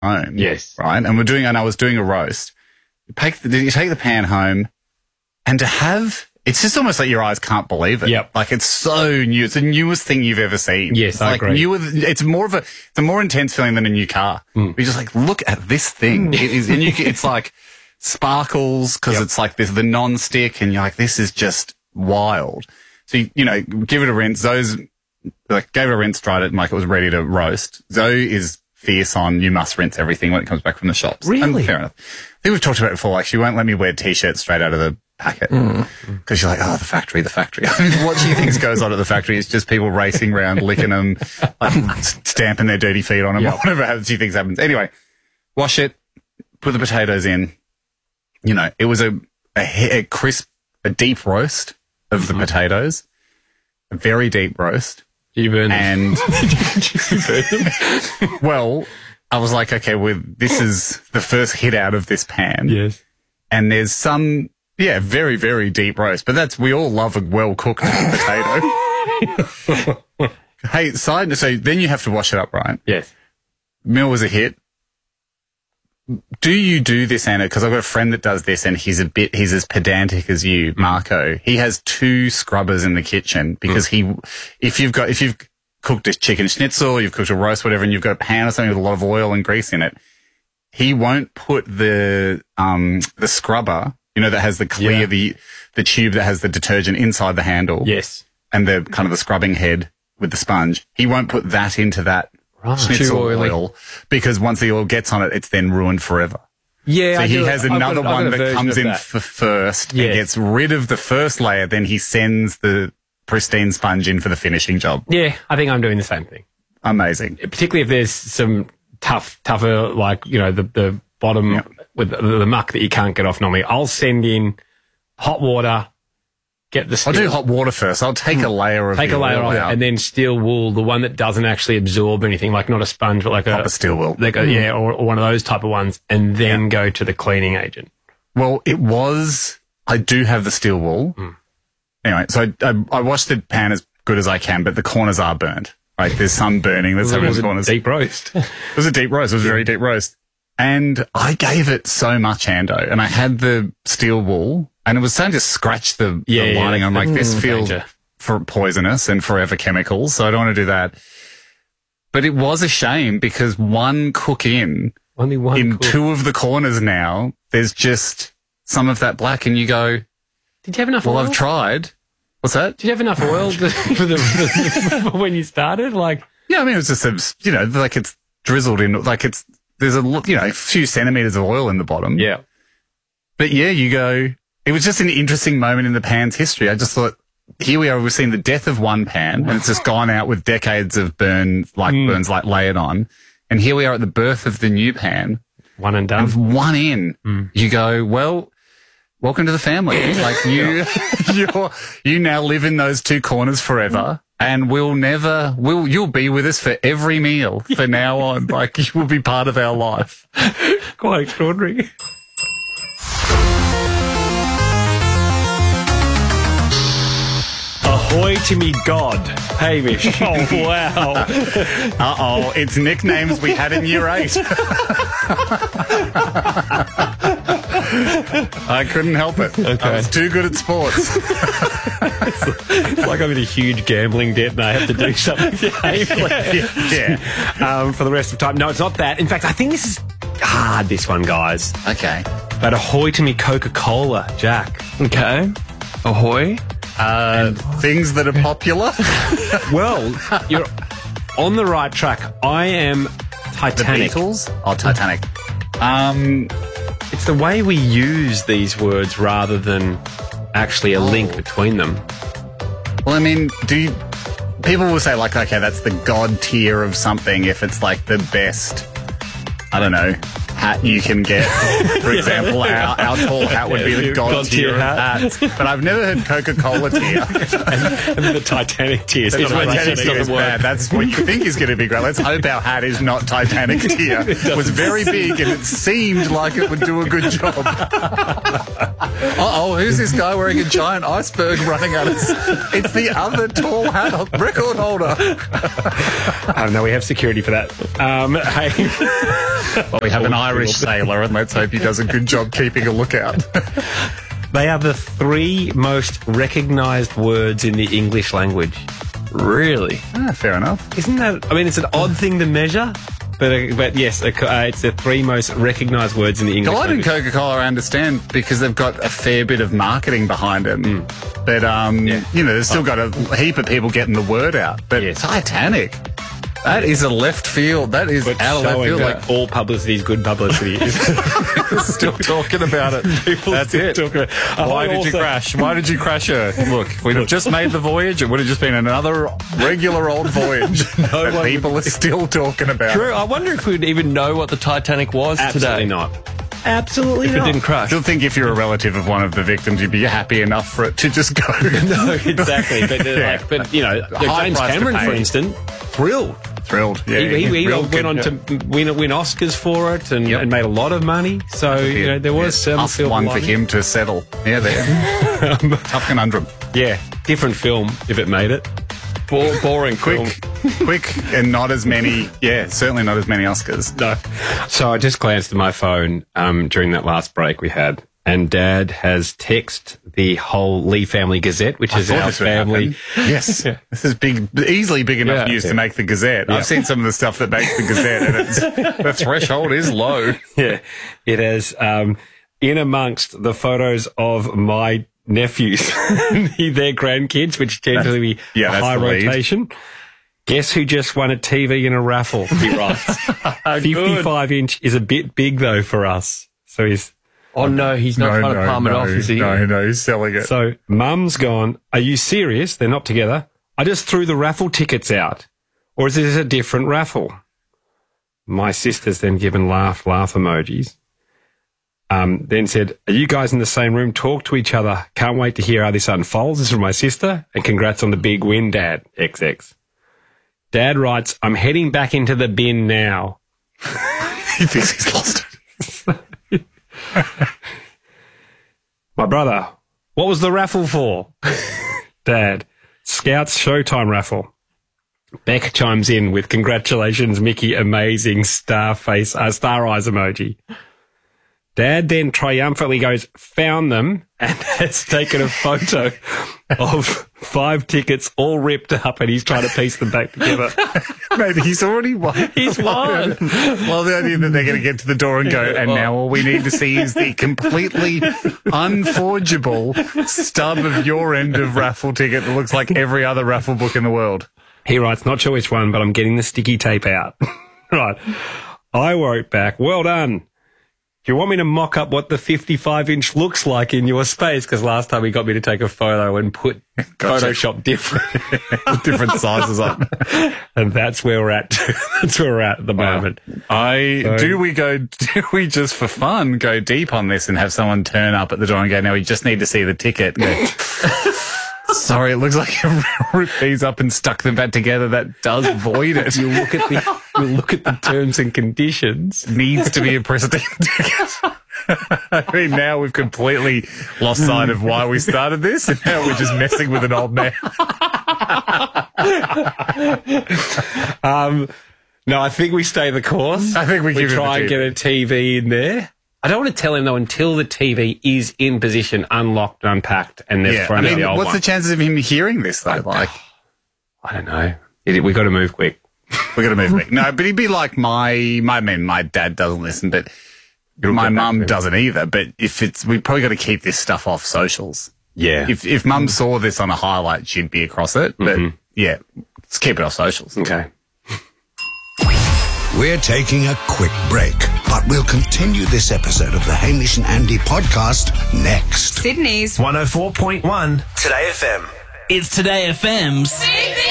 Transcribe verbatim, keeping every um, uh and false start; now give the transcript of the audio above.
home. Yes. Right? And we're doing, and I was doing a roast. You take the, you take the pan home, and to have, it's just almost like your eyes can't believe it. Yep. Like it's so new. It's the newest thing you've ever seen. Yes, it's I like agree. Newer, it's more of a, it's a more intense feeling than a new car. Mm. You're just like, look at this thing. It is, and you, can- it's like sparkles because Yep. it's like this, the non-stick, and you're like, this is just wild. So, you, you know, give it a rinse. Those, like, gave it a rinse, dried it, and like it was ready to roast. Zoe is fierce on, you must rinse everything when it comes back from the shops. Really? And fair enough. I think we've talked about it before. Like, she won't let me wear t-shirts straight out of the packet. Because she's like, oh, the factory, the factory. I mean, what she thinks goes on at the factory is just people racing around, licking them, like, stamping their dirty feet on them, Yep. or whatever she thinks happens. Anyway, wash it, put the potatoes in. You know, it was a, a, he- a crisp, a deep roast of the potatoes, a very deep roast. Did you burn them? And, Did you burn them? well, I was like, okay, well, this is the first hit out of this pan. Yes. And there's some, yeah, very, very deep roast, but that's, we all love a well-cooked potato. Hey, side note, so then you have to wash it up, right? Yes. Meal was a hit. Do you do this, Anna? Because I've got a friend that does this, and he's a bit, he's as pedantic as you, Marco. He has two scrubbers in the kitchen because he, if you've got, if you've cooked a chicken schnitzel, you've cooked a roast, whatever, and you've got a pan or something with a lot of oil and grease in it, he won't put the, um, the scrubber, you know, that has the clear, Yeah. the, the tube that has the detergent inside the handle. Yes. And the kind of the scrubbing head with the sponge. He won't put that into that Right. schnitzel Too oily. oil because once the oil gets on it, it's then ruined forever. Yeah. So I he do- has I've got- another I've got one a that version comes of in that. for first Yes. and gets rid of the first layer, then he sends the pristine sponge in for the finishing job. Yeah, I think I'm doing the same thing. Amazing. Particularly if there's some tough, tougher, like, you know, the, the bottom Yeah. with the, the muck that you can't get off normally. I'll send in hot water, get the I'll steel, do hot water first. I'll take a layer of take the a layer oil off it, out. and then steel wool, the one that doesn't actually absorb anything, like not a sponge, but like a, Proper steel wool. like a, yeah, or, or one of those type of ones, and then go to the cleaning agent. Well, it was, I do have the steel wool. Mm. Anyway, so I, I, I washed the pan as good as I can, but the corners are burnt. Like there's some burning that's It happening in was the a corners. deep roast. It was a deep roast. It was a very deep roast. And I gave it so much, Ando. And I had the steel wool, and it was starting to scratch the, Yeah, the yeah, lining. I'm that's like, the this feels danger. for poisonous and forever chemicals, so I don't want to do that. But it was a shame because one cook in, Only one. in cook. two of the corners now, there's just some of that black, and you go, Did you have enough well, oil? I've tried. What's that? Did you have enough oil to, for the for when you started? Like, Yeah, I mean, it was just, a, you know, like it's drizzled in, like it's, there's a, lo- you know, a few centimeters of oil in the bottom. yeah. But yeah, you go, it was just an interesting moment in the pan's history. I just thought, here we are, we've seen the death of one pan, and it's just gone out with decades of burn, like burns like layered on. And here we are at the birth of the new pan. One and done. With one in, you go, well, welcome to the family. Like you, you're, you now live in those two corners forever, and we'll never, we'll, you'll be with us for every meal for now on. Like you will be part of our life. Quite extraordinary. Ahoy to me God. Hamish. Oh, wow. Uh-oh, it's nicknames we had in year eight. I couldn't help it. Okay. I was too good at sports. It's like I'm in a huge gambling debt and I have to do something to Hamish. yeah. Um, for the rest of time. No, it's not that. In fact, I think this is hard, this one, guys. Okay. But ahoy to me Coca-Cola, Jack. Okay. Ahoy. Uh, things that are popular. Well, you're on the right track. I am The Titanic. Beatles? Oh, Titanic. Um, It's the way we use these words rather than actually a link between them. well, I mean, do you, people will say like, okay, that's the god tier of something if it's like the best, I don't know, hat you can get. For example, our, our tall hat would be the God tier hat. Hats. But I've never heard Coca-Cola tier. and, and the Titanic tier. The Titanic tier is bad. That's what you think is going to be great. Let's hope our hat is not Titanic tier. It was very big and it seemed like it would do a good job. Uh-oh, who's this guy wearing a giant iceberg running at us? It's the other tall hat record holder. Oh, no, we have security for that. Um, hey. Well, we have an Irish sailor, and let's hope he does a good job keeping a lookout. They are the three most recognised words in the English language. Really? Ah, fair enough. Isn't that... I mean, it's an odd thing to measure, but uh, but yes, uh, it's the three most recognised words in the English Glide and language. Coca-Cola, I understand, because they've got a fair bit of marketing behind it. Mm. But, um, Yeah. you know, there's still got a heap of people getting the word out. But Yes. Titanic... That is a left field. That is But out of left showing field. that Like, all publicity is good publicity. still talking about it. People That's still it. talk about- Uh, Why I did you also- crash? Why did you crash her? Look, if we'd have just made the voyage, it would have just been another regular old voyage. But one people are still talking about True. it. I wonder if we'd even know what the Titanic was Absolutely today. not. Absolutely If it not. didn't I crash. still think if you're a relative of one of the victims, you'd be happy enough for it to just go. No, exactly. But, uh, Yeah. like, but you know, high James price to Cameron, pay. for instance, thrilled. Thrilled. Yeah, He, he, he real went good, on yeah. to win win Oscars for it and, Yep. and made a lot of money. So you know there was yeah. some Us silver one for lining. him to settle. Yeah, there. Tough conundrum. Yeah, different film if it made it. Bo- boring Quick, film. quick, and not as many. Yeah, certainly not as many Oscars. No. So I just glanced at my phone um, during that last break we had, and Dad has texted the whole Lee Family Gazette, which is thought our this would family. happen. Yes, this is big, easily big enough Yeah. news Yeah. to make the Gazette. Yeah. I've seen some of the stuff that makes the Gazette, and it's, the threshold is low. Yeah, it has um, in amongst the photos of my nephews, their grandkids, which tend to be yeah, a that's high the lead. rotation. Guess who just won a T V in a raffle? He writes. fifty-five inch is a bit big though for us. So he's Oh, no, he's not trying to palm it off, is he? No, no, he's selling it. so Mum's gone. Are you serious? They're not together. I just threw the raffle tickets out, or is this a different raffle? My sister's then given laugh laugh emojis. Um, then said, are you guys in the same room? Talk to each other. Can't wait to hear how this unfolds. This is from my sister. And congrats on the big win, Dad. X X. Dad writes, I'm heading back into the bin now. He thinks he's lost it. My brother, what was the raffle for? Dad, Scouts Showtime raffle. Beck chimes in with congratulations, Mickey, amazing star face, uh, star eyes emoji. Dad then triumphantly goes, found them, and has taken a photo of five tickets all ripped up, and he's trying to piece them back together. Maybe he's already won. He's won. Well, the idea that they're going to get to the door and go, and now all we need to see is the completely unforgeable stub of your end of raffle ticket that looks like every other raffle book in the world. He writes, not sure which one, but I'm getting the sticky tape out. Right. I wrote back, well done. Do you want me to mock up what the fifty-five inch looks like in your space? Because last time he got me to take a photo and put Gotcha. Photoshop different. Different sizes up. And that's where we're at. That's where we're at at the moment. I So- do we go do we just for fun go deep on this and have someone turn up at the door and go, now we just need to see the ticket and go, sorry, it looks like you ripped these up and stuck them back together. That does void it. You look at the you look at the terms and conditions. Needs to be a pristine ticket. I mean, now we've completely lost sight of why we started this, and now we're just messing with an old man. Um, no, I think we stay the course. I think we we give it try the and get a T V in there. I don't want to tell him though until the T V is in position, unlocked, and unpacked, and they've Yeah, I thrown out mean, the old what's one. the chances of him hearing this though? Like, I don't know. It, we got to move quick. we're gonna move quick. No, but he'd be like my, my, I mean, my dad doesn't listen, but my get back mum to him. doesn't either. But if it's, we probably got to keep this stuff off socials. Yeah. If if mum saw this on a highlight, she'd be across it. But yeah, let's keep it off socials. Okay. We're taking a quick break, but we'll continue this episode of the Hamish and Andy podcast next. Sydney's one oh four point one Today F M. It's Today F M's C B